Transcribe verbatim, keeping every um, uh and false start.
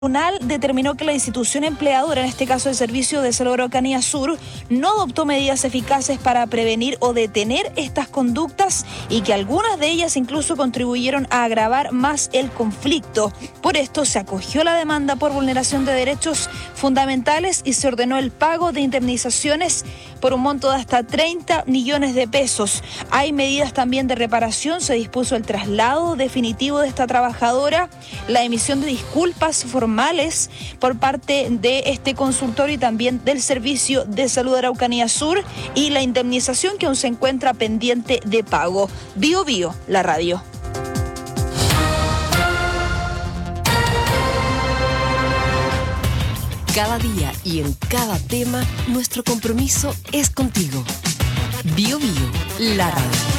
Tribunal determinó que la institución empleadora, en este caso el Servicio de Salud Araucanía Sur, no adoptó medidas eficaces para prevenir o detener estas conductas y que algunas de ellas incluso contribuyeron a agravar más el conflicto. Por esto se acogió la demanda por vulneración de derechos fundamentales y se ordenó el pago de indemnizaciones por un monto de hasta treinta millones de pesos. Hay medidas también de reparación, se dispuso el traslado definitivo de esta trabajadora, la emisión de disculpas formales por parte de este consultorio y también del Servicio de Salud Araucanía Sur y la indemnización que aún se encuentra pendiente de pago. Bio Bio, la radio. Cada día y en cada tema, nuestro compromiso es contigo. Bio Bio, la radio.